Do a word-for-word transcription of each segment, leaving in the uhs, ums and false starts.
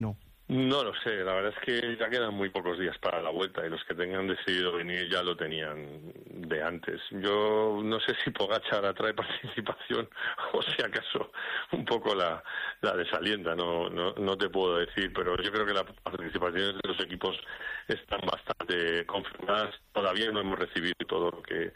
No. No lo sé, la verdad es que ya quedan muy pocos días para la Vuelta y los que tengan decidido venir ya lo tenían de antes. Yo no sé si Pogačar atrae participación o si acaso un poco la, la desalienta, no, no, no te puedo decir, pero yo creo que las participaciones de los equipos están bastante confirmadas. Todavía no hemos recibido todo lo que...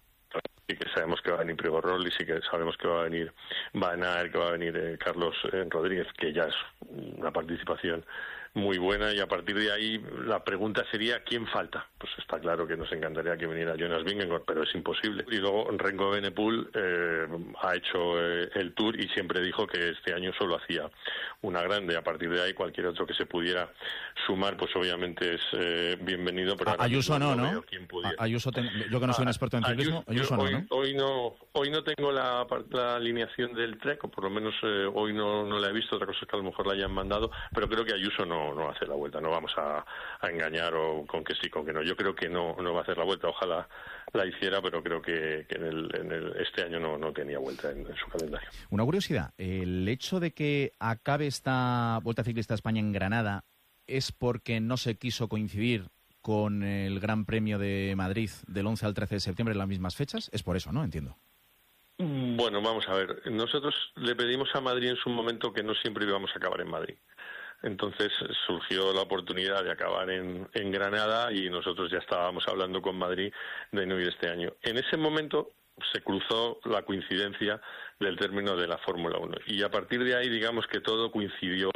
Sí que sabemos que va a venir Primož Roglič, sí que sabemos que va a venir Van Aert, que va a venir eh, Carlos eh, Rodríguez, que ya es una participación muy buena, y a partir de ahí la pregunta sería ¿quién falta? Pues está claro que nos encantaría que viniera Jonas Vingegaard, pero es imposible. Y luego Remco Evenepoel eh, ha hecho eh, el Tour y siempre dijo que este año solo hacía una grande. A partir de ahí cualquier otro que se pudiera sumar pues obviamente es eh, bienvenido. Pero Ayuso no, ¿no? Ayuso ten... yo que no soy un experto en ciclismo, Ayuso, Ayuso no, hoy, ¿no? Hoy no, hoy no tengo la, la alineación del Trek, o por lo menos eh, hoy no, no la he visto, otra cosa es que a lo mejor la hayan mandado, pero creo que Ayuso no, no hace la Vuelta, no vamos a, a engañar o con que sí, con que no. Yo creo que no, no va a hacer la Vuelta, ojalá la hiciera, pero creo que, que en, el, en el, este año no, no tenía Vuelta en, en su calendario. Una curiosidad, el hecho de que acabe esta Vuelta Ciclista a España en Granada es porque no se quiso coincidir con el Gran Premio de Madrid del once al trece de septiembre en las mismas fechas, es por eso, ¿no? Entiendo. Bueno, vamos a ver, nosotros le pedimos a Madrid en su momento que no siempre íbamos a acabar en Madrid. Entonces surgió la oportunidad de acabar en, en Granada y nosotros ya estábamos hablando con Madrid de no ir este año. En ese momento se cruzó la coincidencia del término de la Fórmula uno y a partir de ahí digamos que todo coincidió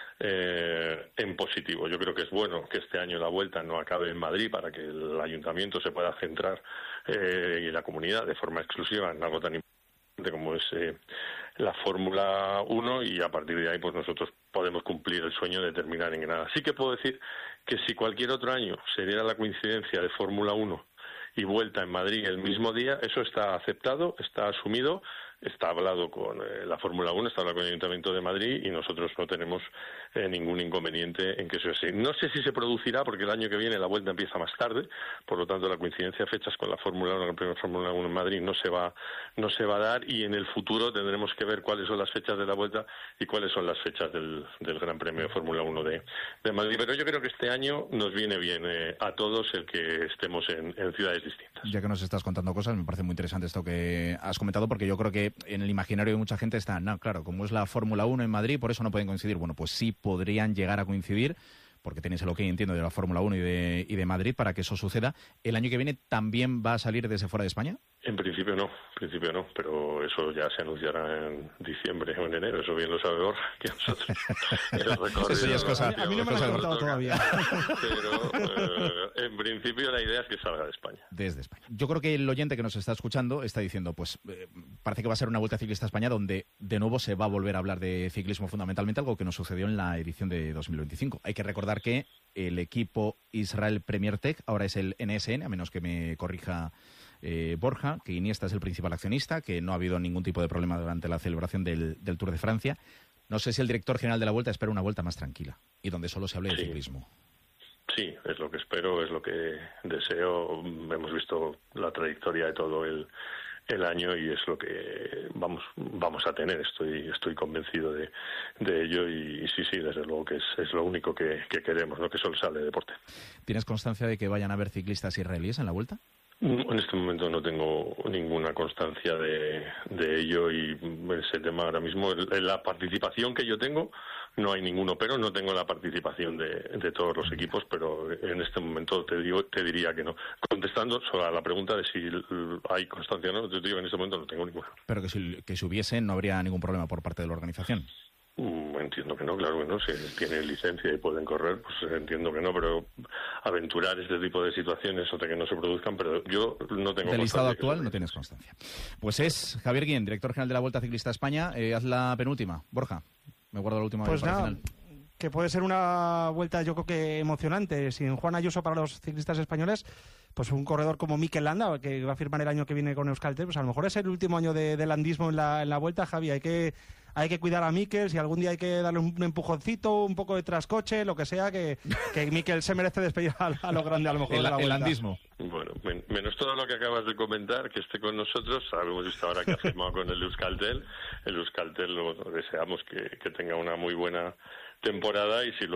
eh, en positivo. Yo creo que es bueno que este año la Vuelta no acabe en Madrid para que el ayuntamiento se pueda centrar eh, y la comunidad de forma exclusiva en algo tan importante como es eh, la Fórmula uno, y a partir de ahí pues nosotros podemos cumplir el sueño de terminar en Granada. Sí que puedo decir que si cualquier otro año se diera la coincidencia de Fórmula uno y Vuelta en Madrid el mismo día, eso está aceptado, está asumido, está hablado con eh, la Fórmula uno, está hablado con el Ayuntamiento de Madrid y nosotros no tenemos eh, ningún inconveniente en que eso sea así. No sé si se producirá porque el año que viene la Vuelta empieza más tarde, por lo tanto la coincidencia de fechas con la Fórmula uno, la primera Fórmula uno en Madrid no se va no se va a dar, y en el futuro tendremos que ver cuáles son las fechas de la Vuelta y cuáles son las fechas del, del Gran Premio de Fórmula uno de, de Madrid. Pero yo creo que este año nos viene bien eh, a todos el que estemos en, en ciudades distintas. Ya que nos estás contando cosas, me parece muy interesante esto que has comentado, porque yo creo que en el imaginario de mucha gente está, no, claro, como es la Fórmula uno en Madrid, por eso no pueden coincidir. Bueno, pues sí podrían llegar a coincidir, porque tenéis el ok, entiendo, de la Fórmula uno y de, y de Madrid para que eso suceda. ¿El año que viene también va a salir desde fuera de España? En principio no, en principio no, pero eso ya se anunciará en diciembre o en enero, eso bien lo sabe Borja, que nosotros el recorrido... Eso ya es cosa, a mí no me lo ha contado todavía. Pero eh, en principio la idea es que salga de España. Desde España. Yo creo que el oyente que nos está escuchando está diciendo, pues eh, parece que va a ser una Vuelta Ciclista a España donde de nuevo se va a volver a hablar de ciclismo fundamentalmente, algo que nos sucedió en la edición de dos mil veinticinco. Hay que recordar que el equipo Israel Premier Tech ahora es el N S N, a menos que me corrija Eh, Borja, que Iniesta es el principal accionista, que no ha habido ningún tipo de problema durante la celebración del, del Tour de Francia. No sé si el director general de la Vuelta espera una Vuelta más tranquila y donde solo se hable de sí. ciclismo. Sí, es lo que espero, es lo que deseo. Hemos visto la trayectoria de todo el, el año y es lo que vamos vamos a tener. Estoy estoy convencido de, de ello y, y sí, sí, desde luego que es, es lo único que, que queremos, no que solo sale de deporte. ¿Tienes constancia de que vayan a haber ciclistas israelíes en la Vuelta? En este momento no tengo ninguna constancia de, de ello y ese tema ahora mismo, en la participación que yo tengo, no hay ninguno, pero no tengo la participación de, de todos los equipos, pero en este momento te digo te diría que no. Contestando sobre la pregunta de si hay constancia o no, te digo en este momento no tengo ninguna. Pero que si, que si hubiese no habría ningún problema por parte de la organización. Entiendo que no, claro que no. Si tienen licencia y pueden correr, pues entiendo que no, pero aventurar este tipo de situaciones hasta que no se produzcan, pero yo no tengo del listado actual no tienes constancia. Pues es Javier Guillén, director general de la Vuelta Ciclista a España. Eh, haz la penúltima, Borja. Me guardo la última. Pues para nada, el final. Que puede ser una vuelta yo creo que emocionante. Sin Juan Ayuso para los ciclistas españoles, pues un corredor como Mikel Landa, que va a firmar el año que viene con Euskaltel, pues a lo mejor es el último año de, de landismo en la, en la Vuelta, Javi. Hay que hay que cuidar a Mikel, si algún día hay que darle un empujoncito, un poco de trascoche, lo que sea, que, que Mikel se merece despedir a, a lo grande a lo mejor el, de la el Vuelta. landismo. Bueno, men menos todo lo que acabas de comentar, que esté con nosotros. Hemos visto ahora que ha firmado con el Euskaltel. El Euskaltel lo, lo deseamos que, que tenga una muy buena temporada y si lo